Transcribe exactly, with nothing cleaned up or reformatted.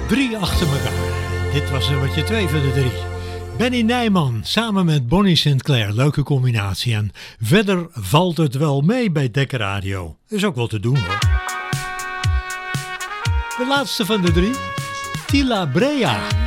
Drie achter elkaar. Dit was nummertje twee van de drie. Benny Nijman samen met Bonnie Sinclair. Leuke combinatie. En verder valt het wel mee bij Dekker Radio. Is ook wel te doen hoor. De laatste van de drie. Tila Brea.